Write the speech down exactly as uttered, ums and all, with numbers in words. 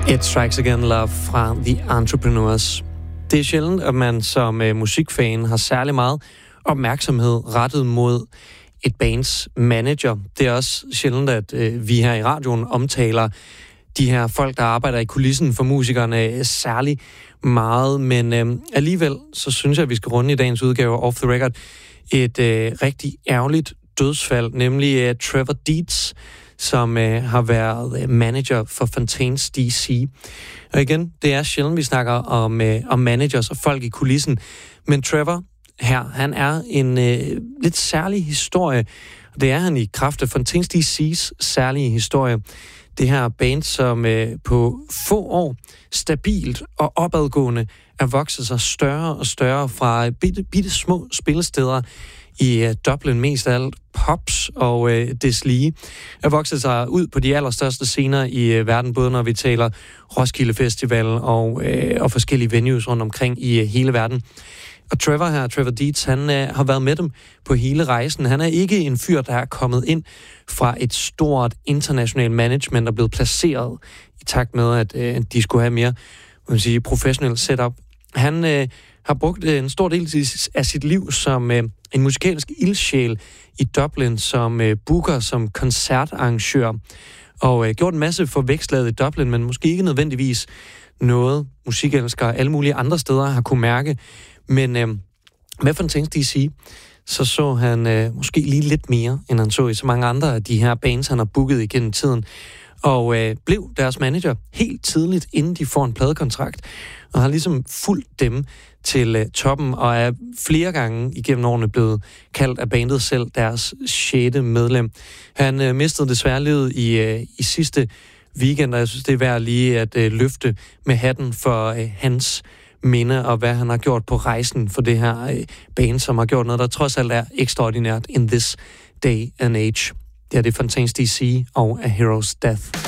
It Strikes Again Love fra The Entrepreneurs. Det er sjældent, at man som uh, musikfan har særlig meget opmærksomhed rettet mod et bands manager. Det er også sjældent, at uh, vi her i radioen omtaler de her folk, der arbejder i kulissen for musikerne særlig meget. Men uh, alligevel, så synes jeg, at vi skal runde i dagens udgave Off the Record et uh, rigtig ærgerligt dødsfald, nemlig uh, Trevor Dietz, som øh, har været manager for Fontaines D C. Og igen, det er sjældent, vi snakker om, øh, om managers og folk i kulissen. Men Trevor her, han er en øh, lidt særlig historie. Og det er han i kraft af Fontaines D C's særlige historie. Det her band, som øh, på få år stabilt og opadgående er vokset sig større og større fra bitte, bitte små spillesteder i uh, Dublin, mest af alt Pops og uh, deslige, er vokset sig ud på de allerstørste scener i uh, verden, både når vi taler Roskilde Festival og, uh, og forskellige venues rundt omkring i uh, hele verden. Og Trevor her, Trevor Dietz, han uh, har været med dem på hele rejsen. Han er ikke en fyr, der er kommet ind fra et stort internationalt management og blevet placeret i takt med, at uh, de skulle have mere man sige, professionel setup. Han uh, har brugt en stor del af sit liv som øh, en musikalsk ildsjæl i Dublin, som øh, booker, som koncertarrangør, og øh, gjort en masse forvekslaget i Dublin, men måske ikke nødvendigvis noget musikelskere alle mulige andre steder har kunne mærke. Men øh, med Fontaines D C, så så han øh, måske lige lidt mere, end han så i så mange andre af de her bands, han har booket igennem tiden, og øh, blev deres manager helt tidligt, inden de får en pladekontrakt, og har ligesom fulgt dem til øh, toppen, og er flere gange igennem årene blevet kaldt af bandet selv deres sjette medlem. Han øh, mistede desværre livet i, øh, i sidste weekend, og jeg synes, det er værd lige at øh, løfte med hatten for øh, hans minde, og hvad han har gjort på rejsen for det her øh, band, som har gjort noget, der trods alt er ekstraordinært in this day and age. Det er det Fontaines D C og A Hero's Death.